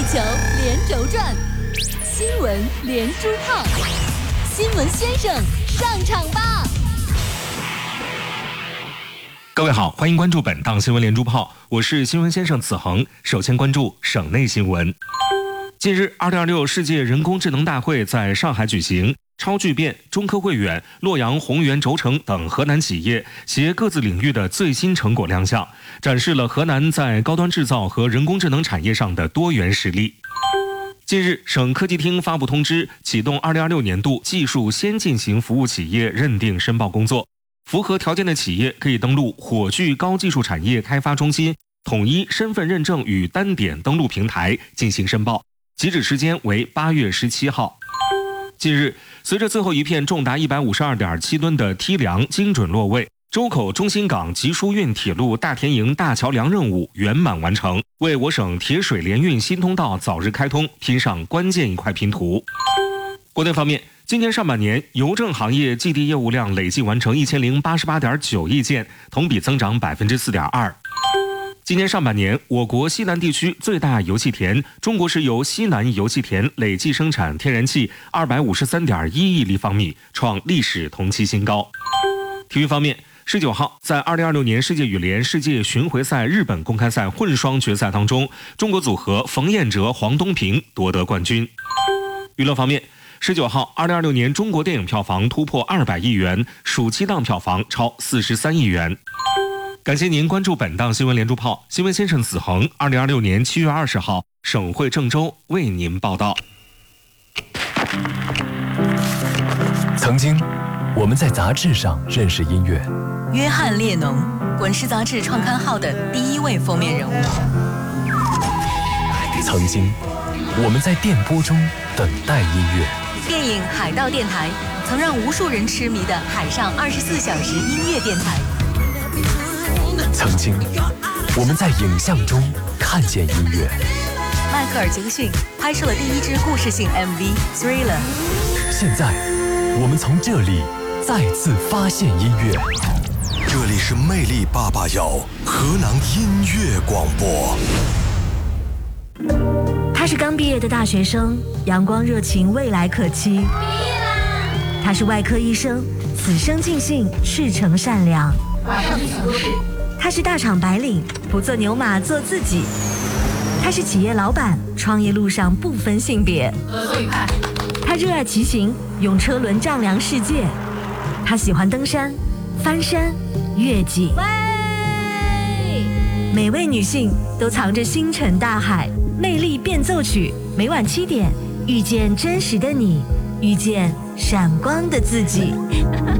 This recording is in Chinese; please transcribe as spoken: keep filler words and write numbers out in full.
球连轴转，新闻连珠炮，新闻先生上场吧！ 各位好，欢迎关注本档新闻连珠炮，我是新闻先生子恒。首先关注省内新闻。近日，二零二六世界人工智能大会在上海举行。超聚变、中科汇远、洛阳宏源轴承等河南企业携各自领域的最新成果亮相，展示了河南在高端制造和人工智能产业上的多元实力。近日，省科技厅发布通知，启动二零二六年度技术先进型服务企业认定申报工作。符合条件的企业可以登录火炬高技术产业开发中心统一身份认证与单点登录平台进行申报，截止时间为八月十七号。近日，随着最后一片重达一百五十二点七吨的梯梁精准落位，周口中心港集疏运铁路大田营大桥梁任务圆满完成，为我省铁水联运新通道早日开通拼上关键一块拼图。国内方面，今年上半年邮政行业寄递业务量累计完成一千零八十八点九亿件，同比增长百分之四点二。今年上半年，我国西南地区最大油气田中国石油西南油气田累计生产天然气二百五十三点一亿立方米，创历史同期新高。体育方面，十九号在二零二六年世界羽联世界巡回赛日本公开赛混双决赛当中，中国组合冯彦哲、黄东萍夺得冠军。娱乐方面，十九号二零二六年中国电影票房突破二百亿元，暑期档票房超四十三亿元。感谢您关注本档新闻连珠炮，新闻先生子恒，二零二六年七月二十号，省会郑州为您报道。 曾经，我们在杂志上认识音乐。 约翰列侬，滚石杂志创刊号的第一位封面人物。 曾经，我们在电波中等待音乐。 电影《海盗电台》曾让无数人痴迷的海上二十四小时音乐电台。 曾经，我们在影像中看见音乐。 迈克尔·杰克逊拍摄了第一支故事性 M V《Thriller》。 现在，我们从这里再次发现音乐。 这里是魅力八八幺河南音乐广播。 他是刚毕业的大学生，阳光热情，未来可期。毕业啦！他是外科医生，此生尽兴，赤诚善良。 马上进行都市。 他是大厂白领，不做牛马，做自己。他是企业老板，创业路上不分性别。 合作愉快。 他热爱骑行，用车轮丈量世界。他喜欢登山、翻山、越脊。喂！每位女性都藏着星辰大海，魅力变奏曲，每晚七点，遇见真实的你，遇见闪光的自己。